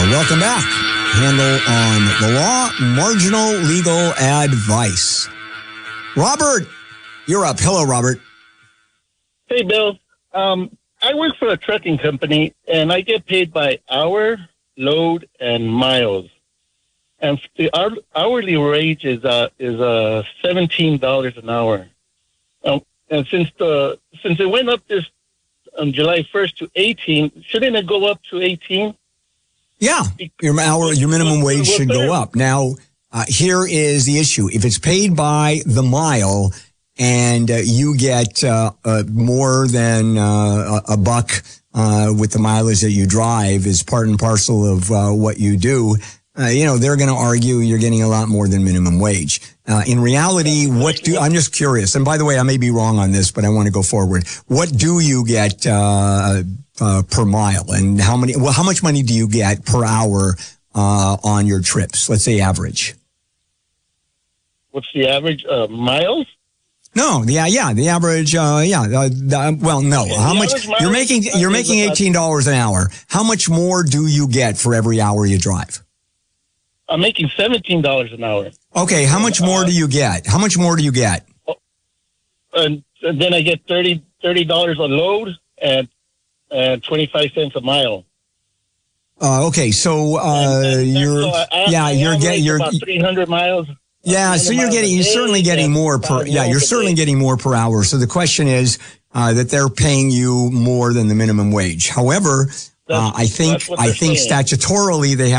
Welcome back. Handel on the law, marginal legal advice. Robert, you're up. Hello, Robert. Hey, Bill. I work for a trucking company, and I get paid by hour, load, and miles. And the hourly wage is $17 an hour. And since it went up this on July 1st to 18, shouldn't it go up to 18? Yeah, your minimum wage should go up. Now, here is the issue. If it's paid by the mile and you get more than a buck with the mileage that you drive is part and parcel of what you do, they're going to argue you're getting a lot more than minimum wage. In reality, I'm just curious. And by the way, I may be wrong on this, but I want to go forward. What do you get per mile, and how much money do you get per hour on your trips? Let's say average. What's the average miles? No, the average. Well, no. How much you're making? You're making $18 an hour. How much more do you get for every hour you drive? I'm making $17 an hour. Okay, how much more do you get? How much more do you get? And then I get $30 a load and 25 cents a mile. Okay, so you're about 300 miles. Yeah, so you're certainly getting more per hour. So the question is that they're paying you more than the minimum wage. However, I think statutorily they have